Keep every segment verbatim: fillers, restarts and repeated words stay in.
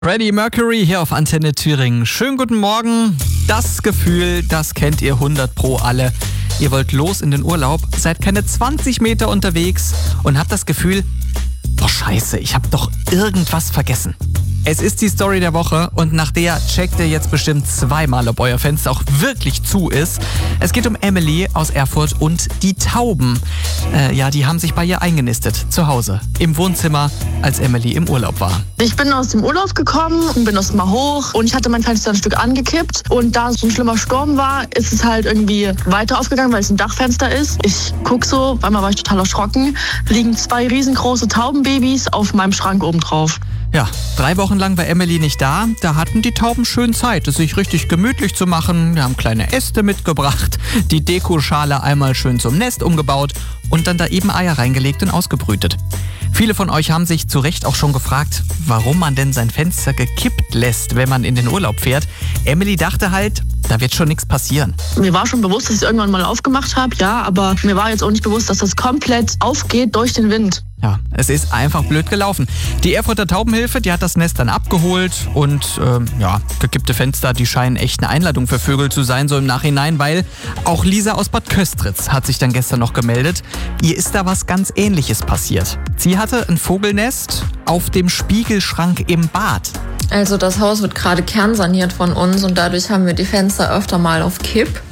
Freddie Mercury hier auf Antenne Thüringen. Schönen guten Morgen. Das Gefühl, das kennt ihr hundert pro alle. Ihr wollt los in den Urlaub, seid keine zwanzig Meter unterwegs und habt das Gefühl, oh Scheiße, ich hab doch irgendwas vergessen. Es ist die Story der Woche und nach der checkt ihr jetzt bestimmt zweimal, ob euer Fenster auch wirklich zu ist. Es geht um Emily aus Erfurt und die Tauben. Äh, ja, die haben sich bei ihr eingenistet, zu Hause, im Wohnzimmer, als Emily im Urlaub war. Ich bin aus dem Urlaub gekommen und bin aus mal hoch und ich hatte mein Fenster ein Stück angekippt. Und da so ein schlimmer Sturm war, ist es halt irgendwie weiter aufgegangen, weil es ein Dachfenster ist. Ich guck so, einmal war ich total erschrocken, liegen zwei riesengroße Taubenbabys auf meinem Schrank oben drauf. Ja, drei Wochen lang war Emily nicht da. Da hatten die Tauben schön Zeit, es sich richtig gemütlich zu machen. Wir haben kleine Äste mitgebracht, die Dekoschale einmal schön zum Nest umgebaut und dann da eben Eier reingelegt und ausgebrütet. Viele von euch haben sich zu Recht auch schon gefragt, warum man denn sein Fenster gekippt lässt, wenn man in den Urlaub fährt. Emily dachte halt, da wird schon nichts passieren. Mir war schon bewusst, dass ich es irgendwann mal aufgemacht habe, ja, aber mir war jetzt auch nicht bewusst, dass das komplett aufgeht durch den Wind. Ja, es ist einfach blöd gelaufen. Die Erfurter Taubenhilfe, die hat das Nest dann abgeholt und ähm, ja, gekippte Fenster, die scheinen echt eine Einladung für Vögel zu sein, so im Nachhinein, weil auch Lisa aus Bad Köstritz hat sich dann gestern noch gemeldet. Ihr ist da was ganz Ähnliches passiert. Sie hatte ein Vogelnest auf dem Spiegelschrank im Bad. Also das Haus wird gerade kernsaniert von uns und dadurch haben wir die Fenster öfter mal auf Kipp.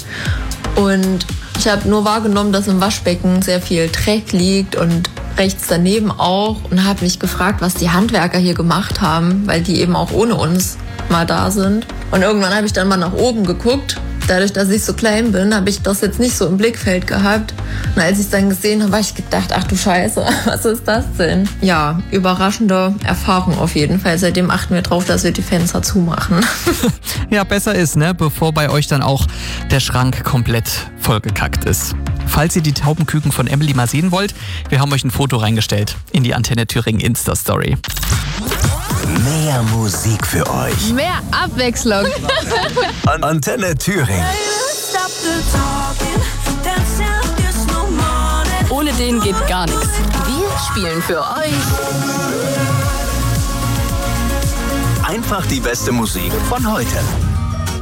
Und ich habe nur wahrgenommen, dass im Waschbecken sehr viel Dreck liegt und rechts daneben auch und habe mich gefragt, was die Handwerker hier gemacht haben, weil die eben auch ohne uns mal da sind. Und irgendwann habe ich dann mal nach oben geguckt. Dadurch, dass ich so klein bin, habe ich das jetzt nicht so im Blickfeld gehabt. Und als ich es dann gesehen habe, habe ich gedacht, ach du Scheiße, was ist das denn? Ja, überraschende Erfahrung auf jeden Fall. Seitdem achten wir drauf, dass wir die Fenster zumachen. Ja, besser ist, ne, bevor bei euch dann auch der Schrank komplett vollgekackt ist. Falls ihr die Taubenküken von Emily mal sehen wollt, wir haben euch ein Foto reingestellt in die Antenne Thüringen Insta-Story. Mehr Musik für euch. Mehr Abwechslung. An- Antenne Thüringen. Ohne den geht gar nichts. Wir spielen für euch. Einfach die beste Musik von heute.